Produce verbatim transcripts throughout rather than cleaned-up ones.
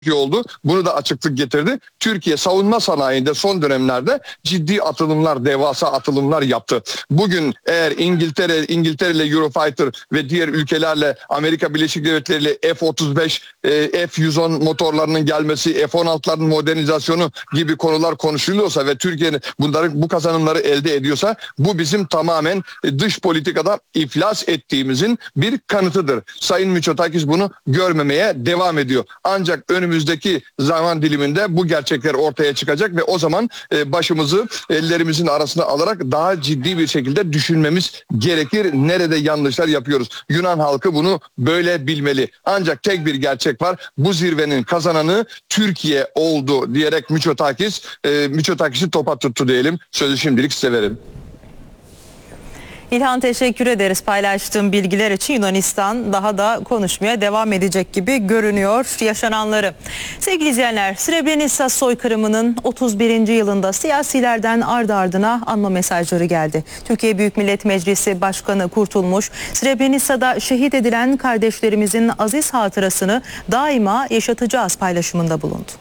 oldu. Bunu da açıklık getirdi. Türkiye savunma sanayinde son dönemlerde ciddi atılımlar, devasa atılımlar yaptı. Bugün eğer İngiltere, İngiltere ile Eurofighter ve diğer ülkelerle Amerika Birleşik Devletleri ile F otuz beş, F yüz on motorlarının gelmesi, F on altıların modernizasyonu gibi konular konuşuluyorsa ve Türkiye'nin bunları bu kazanımları elde ediyorsa bu bizim tamamen dış politikada iflas ettiğimizin bir kanıtıdır. Sayın Mitsotakis bunu görmemeye devam ediyor. Ancak önümüzdeki zaman diliminde bu gerçekler ortaya çıkacak ve o zaman başımızı ellerimizin arasına alarak daha ciddi bir şekilde düşünmemiz gerekir. Nerede yanlışlar yapıyoruz? Yunan halkı bunu böyle bilmeli. Ancak tek bir gerçek var. Bu zirvenin kazananı Türkiye oldu diyerek Mitsotakis, e, Mitsotakis'i topa tuttu diyelim. Sözü şimdilik size verelim. İlhan, teşekkür ederiz paylaştığım bilgiler için. Yunanistan daha da konuşmaya devam edecek gibi görünüyor yaşananları. Sevgili izleyenler, Srebrenica soykırımının otuz birinci yılında siyasilerden ardı ardına anma mesajları geldi. Türkiye Büyük Millet Meclisi Başkanı Kurtulmuş, Srebrenica'da şehit edilen kardeşlerimizin aziz hatırasını daima yaşatacağız paylaşımında bulundu.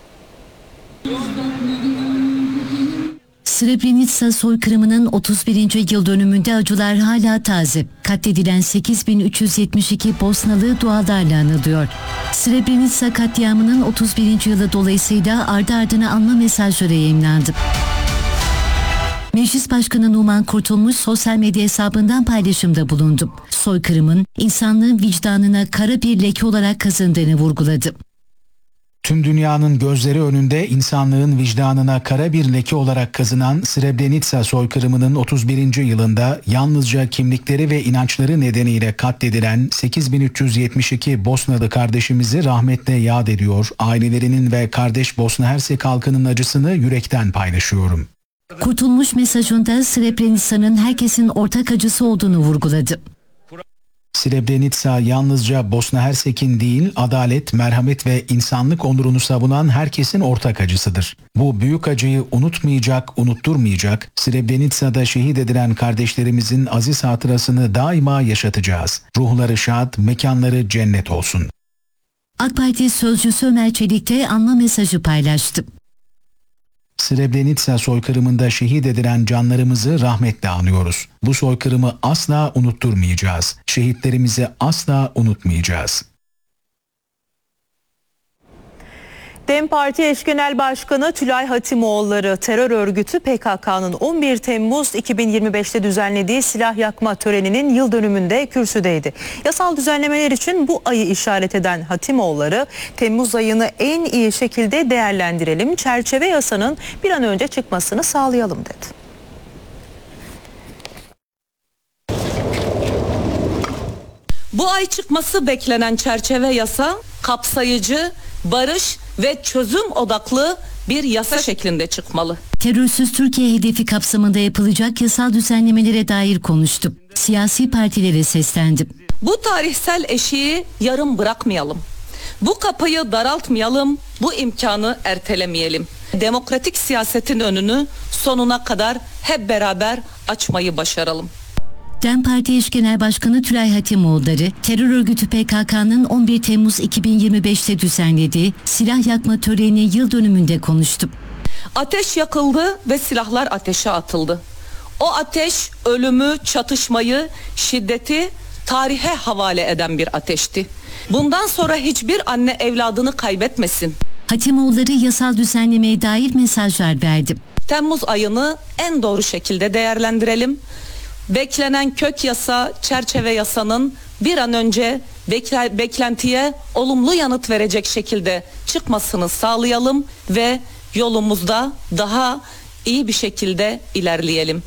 Srebrenica soykırımının otuz birinci yıl dönümünde acılar hala taze. Katledilen sekiz bin üç yüz yetmiş iki Bosnalı dualarla anılıyor. Srebrenica katliamının otuz birinci yılı dolayısıyla ardı ardına anma mesajları yayımlandı. Meclis Başkanı Numan Kurtulmuş sosyal medya hesabından paylaşımda bulundu. Soykırımın insanlığın vicdanına kara bir leke olarak kazındığını vurguladı. Tüm dünyanın gözleri önünde insanlığın vicdanına kara bir leke olarak kazınan Srebrenica soykırımının otuz birinci yılında yalnızca kimlikleri ve inançları nedeniyle katledilen sekiz bin üç yüz yetmiş iki Bosnalı kardeşimizi rahmetle yad ediyor, ailelerinin ve kardeş Bosna Hersek halkının acısını yürekten paylaşıyorum. Kurtulmuş mesajında Srebrenica'nın herkesin ortak acısı olduğunu vurguladı. Srebrenica yalnızca Bosna Hersek'in değil, adalet, merhamet ve insanlık onurunu savunan herkesin ortak acısıdır. Bu büyük acıyı unutmayacak, unutturmayacak, Srebrenica'da şehit edilen kardeşlerimizin aziz hatırasını daima yaşatacağız. Ruhları şad, mekanları cennet olsun. AK Parti sözcüsü Ömer Çelik de anma mesajı paylaştı. Srebrenica soykırımında şehit edilen canlarımızı rahmetle anıyoruz. Bu soykırımı asla unutturmayacağız. Şehitlerimizi asla unutmayacağız. DEM Parti Eş Genel Başkanı Tülay Hatimoğulları terör örgütü P K K'nın on bir Temmuz iki bin yirmi beşte düzenlediği silah yakma töreninin yıl dönümünde kürsüdeydi. Yasal düzenlemeler için bu ayı işaret eden Hatimoğulları, Temmuz ayını en iyi şekilde değerlendirelim, çerçeve yasanın bir an önce çıkmasını sağlayalım dedi. Bu ay çıkması beklenen çerçeve yasa kapsayıcı, barış ve çözüm odaklı bir yasa şeklinde çıkmalı. Terörsüz Türkiye hedefi kapsamında yapılacak yasal düzenlemelere dair konuştu. Siyasi partilere seslendi. Bu tarihsel eşiği yarım bırakmayalım. Bu kapıyı daraltmayalım, bu imkanı ertelemeyelim. Demokratik siyasetin önünü sonuna kadar hep beraber açmayı başaralım. DEM Parti Eş Genel Başkanı Tülay Hatimoğulları, terör örgütü P K K'nın on bir Temmuz iki bin yirmi beşte düzenlediği silah yakma töreni yıl dönümünde konuştu. Ateş yakıldı ve silahlar ateşe atıldı. O ateş ölümü, çatışmayı, şiddeti tarihe havale eden bir ateşti. Bundan sonra hiçbir anne evladını kaybetmesin. Hatimoğulları yasal düzenlemeye dair mesajlar verdi. Temmuz ayını en doğru şekilde değerlendirelim. Beklenen kök yasa, çerçeve yasanın bir an önce bekle, beklentiye olumlu yanıt verecek şekilde çıkmasını sağlayalım ve yolumuzda daha iyi bir şekilde ilerleyelim.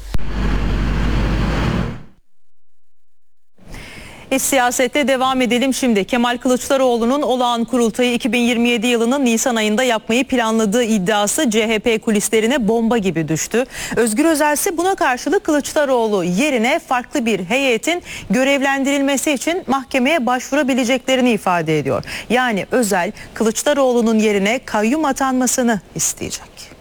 İç siyasette devam edelim şimdi. Kemal Kılıçdaroğlu'nun olağan kurultayı iki bin yirmi yedi yılının Nisan ayında yapmayı planladığı iddiası C H P kulislerine bomba gibi düştü. Özgür Özel ise buna karşılık Kılıçdaroğlu yerine farklı bir heyetin görevlendirilmesi için mahkemeye başvurabileceklerini ifade ediyor. Yani Özel, Kılıçdaroğlu'nun yerine kayyum atanmasını isteyecek.